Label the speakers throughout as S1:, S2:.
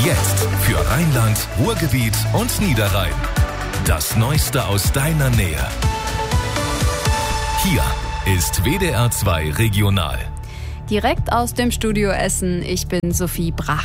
S1: Jetzt für Rheinland, Ruhrgebiet und Niederrhein. Das Neueste aus deiner Nähe. Hier ist WDR 2 Regional.
S2: Direkt aus dem Studio Essen, ich bin Sophie Brach.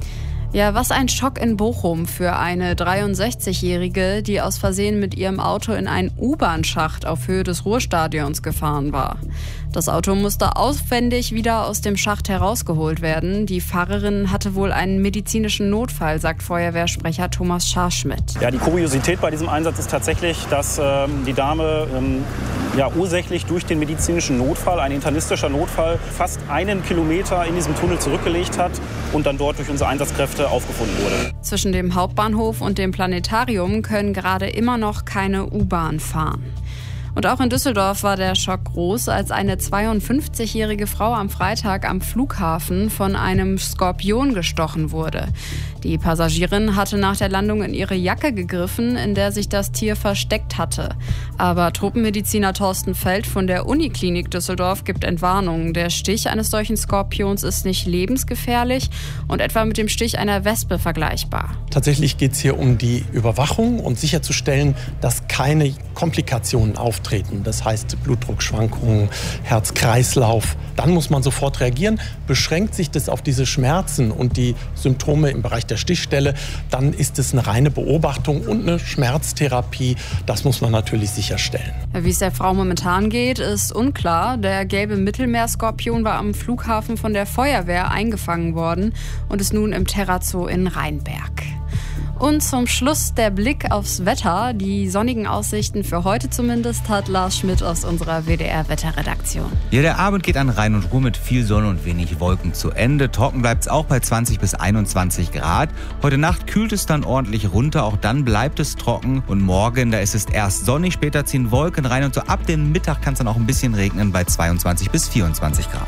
S2: Ja, was ein Schock in Bochum für eine 63-Jährige, die aus Versehen mit ihrem Auto in einen U-Bahn-Schacht auf Höhe des Ruhrstadions gefahren war. Das Auto musste aufwendig wieder aus dem Schacht herausgeholt werden. Die Fahrerin hatte wohl einen medizinischen Notfall, sagt Feuerwehrsprecher Thomas Scharschmidt.
S3: Ja, die Kuriosität bei diesem Einsatz ist tatsächlich, dass die Dame ursächlich durch den medizinischen Notfall, ein internistischer Notfall, fast 1 Kilometer in diesem Tunnel zurückgelegt hat und dann dort durch unsere Einsatzkräfte aufgefunden wurde.
S2: Zwischen dem Hauptbahnhof und dem Planetarium können gerade immer noch keine U-Bahn fahren. Und auch in Düsseldorf war der Schock groß, als eine 52-jährige Frau am Freitag am Flughafen von einem Skorpion gestochen wurde. Die Passagierin hatte nach der Landung in ihre Jacke gegriffen, in der sich das Tier versteckt hatte. Aber Truppenmediziner Thorsten Feld von der Uniklinik Düsseldorf gibt Entwarnungen. Der Stich eines solchen Skorpions ist nicht lebensgefährlich und etwa mit dem Stich einer Wespe vergleichbar.
S4: Tatsächlich geht es hier um die Überwachung und sicherzustellen, dass keine Komplikationen auftreten. Das heißt Blutdruckschwankungen, Herz-Kreislauf. Dann muss man sofort reagieren. Beschränkt sich das auf diese Schmerzen und die Symptome im Bereich der Stichstelle, dann ist es eine reine Beobachtung und eine Schmerztherapie. Das muss man natürlich sicherstellen.
S2: Wie es der Frau momentan geht, ist unklar. Der gelbe Mittelmeerskorpion war am Flughafen von der Feuerwehr eingefangen worden und ist nun im Terrazzo in Rheinberg. Und zum Schluss der Blick aufs Wetter. Die sonnigen Aussichten für heute zumindest hat Lars Schmidt aus unserer WDR-Wetterredaktion.
S5: Ja, der Abend geht an Rhein und Ruhr mit viel Sonne und wenig Wolken zu Ende. Trocken bleibt es auch bei 20 bis 21 Grad. Heute Nacht kühlt es dann ordentlich runter. Auch dann bleibt es trocken. Und morgen, da ist es erst sonnig. Später ziehen Wolken rein. Und so ab dem Mittag kann es dann auch ein bisschen regnen bei 22 bis 24 Grad.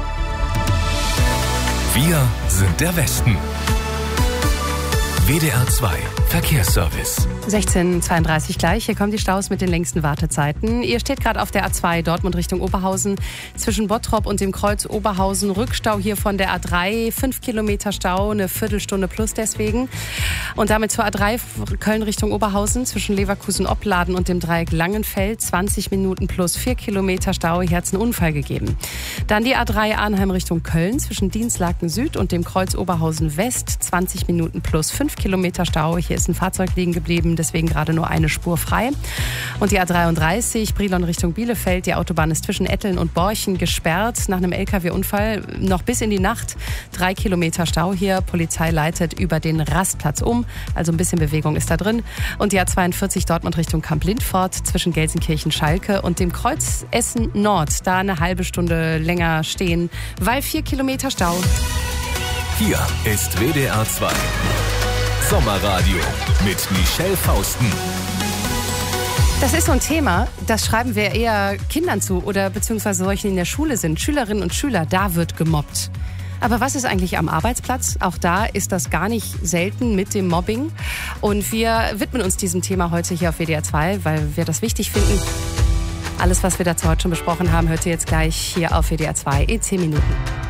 S1: Wir sind der Westen. WDR 2 Verkehrsservice.
S6: 16:32 gleich. Hier kommen die Staus mit den längsten Wartezeiten. Ihr steht gerade auf der A2 Dortmund Richtung Oberhausen. Zwischen Bottrop und dem Kreuz Oberhausen. Rückstau hier von der A3. 5 Kilometer Stau, eine Viertelstunde plus deswegen. Und damit zur A3 Köln Richtung Oberhausen. Zwischen Leverkusen-Opladen und dem Dreieck Langenfeld. 20 Minuten plus 4 Kilometer Stau. Hier hat es einen Unfall gegeben. Dann die A3 Arnheim Richtung Köln. Zwischen Dienstlaken Süd und dem Kreuz Oberhausen West. 20 Minuten plus 5 Kilometer Stau. Hier ist ein Fahrzeug liegen geblieben, deswegen gerade nur eine Spur frei. Und die A33 Brilon Richtung Bielefeld. Die Autobahn ist zwischen Etteln und Borchen gesperrt. Nach einem LKW-Unfall noch bis in die Nacht. 3 Kilometer Stau hier. Polizei leitet über den Rastplatz um. Also ein bisschen Bewegung ist da drin. Und die A42 Dortmund Richtung Kamp-Lindfort. Zwischen Gelsenkirchen-Schalke und dem Kreuz Essen Nord. Da eine halbe Stunde länger stehen, weil 4 Kilometer Stau.
S1: Hier ist WDR 2 Sommerradio mit Michelle Fausten.
S6: Das ist so ein Thema, das schreiben wir eher Kindern zu oder beziehungsweise solchen, die in der Schule sind. Schülerinnen und Schüler, da wird gemobbt. Aber was ist eigentlich am Arbeitsplatz? Auch da ist das gar nicht selten mit dem Mobbing. Und wir widmen uns diesem Thema heute hier auf WDR 2, weil wir das wichtig finden. Alles, was wir dazu heute schon besprochen haben, hört ihr jetzt gleich hier auf WDR 2 in 10 Minuten.